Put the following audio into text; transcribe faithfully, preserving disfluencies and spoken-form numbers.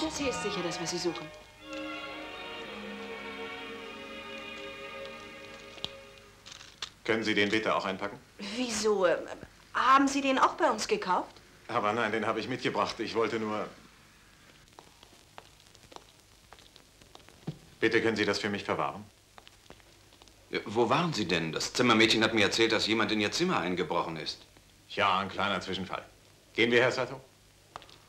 Das hier ist sicher das, was Sie suchen. Können Sie den bitte auch einpacken? Wieso? Haben Sie den auch bei uns gekauft? Aber nein, den habe ich mitgebracht. Ich wollte nur... Bitte, können Sie das für mich verwahren? Ja, wo waren Sie denn? Das Zimmermädchen hat mir erzählt, dass jemand in Ihr Zimmer eingebrochen ist. Ja, ein kleiner Zwischenfall. Gehen wir, Herr Sato?